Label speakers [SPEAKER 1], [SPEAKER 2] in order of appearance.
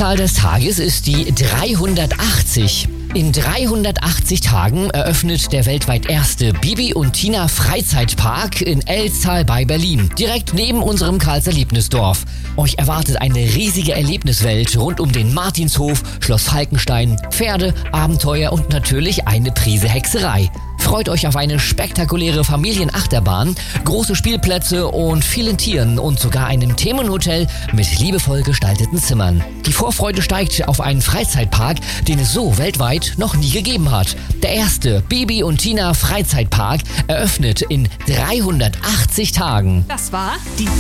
[SPEAKER 1] Zahl des Tages ist die 380. In 380 Tagen eröffnet der weltweit erste Bibi und Tina Freizeitpark in Elztal bei Berlin, direkt neben unserem Karls-Erlebnisdorf. Euch erwartet eine riesige Erlebniswelt rund um den Martinshof, Schloss Falkenstein, Pferde, Abenteuer und natürlich eine Prise Hexerei. Freut euch auf eine spektakuläre Familienachterbahn, große Spielplätze und vielen Tieren und sogar einem Themenhotel mit liebevoll gestalteten Zimmern. Die Vorfreude steigt auf einen Freizeitpark, den es so weltweit noch nie gegeben hat. Der erste Bibi und Tina Freizeitpark eröffnet in 380 Tagen.
[SPEAKER 2] Das war die